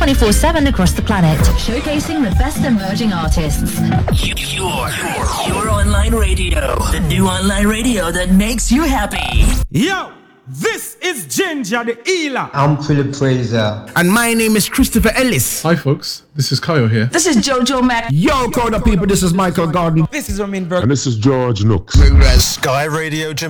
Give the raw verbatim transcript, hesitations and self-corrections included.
twenty-four seven across the planet, showcasing the best emerging artists. Your, your online radio, the new online radio that makes you happy. Yo, this is Ginger the Healer. I'm Philip Fraser. And my name is Christopher Ellis. Hi folks, this is Kyle here. This is Jojo Mac. Yo, crowd of people, this is Michael Gordon. This is Ramin Burke. And this is George Nooks. Sky Radio Jamaica.